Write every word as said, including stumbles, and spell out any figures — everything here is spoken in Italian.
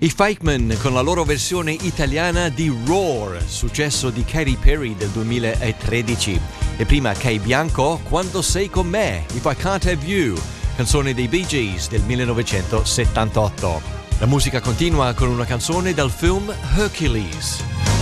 I Fikemen con la loro versione italiana di Roar, successo di Katy Perry del duemilatredici. E prima Kay Bianco, Quando sei con me, If I Can't Have You, canzone dei Bee Gees del millenovecentosettantotto. La musica continua con una canzone dal film Hercules.